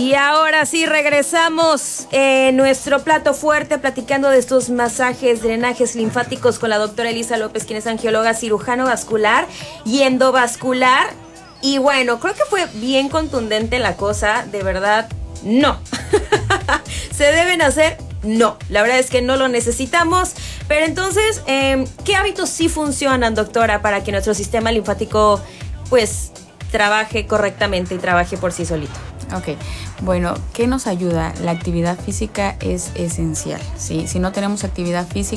Y ahora sí regresamos en nuestro plato fuerte platicando de estos masajes, drenajes linfáticos con la doctora Elisa López, quien es angióloga, cirujano vascular y endovascular. Y bueno, creo que fue bien contundente la cosa, de verdad, no. ¿Se deben hacer? No, la verdad es que no lo necesitamos. Pero entonces, ¿qué hábitos sí funcionan, doctora, para que nuestro sistema linfático pues trabaje correctamente y trabaje por sí solito? Ok, bueno, ¿qué nos ayuda? La actividad física es esencial, ¿sí? Si no tenemos actividad física,